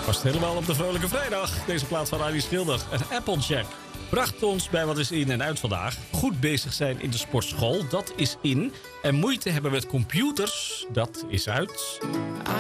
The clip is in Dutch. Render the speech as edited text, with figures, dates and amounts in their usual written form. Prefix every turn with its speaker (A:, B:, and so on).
A: Past helemaal op de vrolijke vrijdag. Deze plaats van Arie Schilder. Een Applejack bracht ons bij wat is in en uit vandaag. Goed bezig zijn in de sportschool, dat is in. En moeite hebben met computers, dat is uit.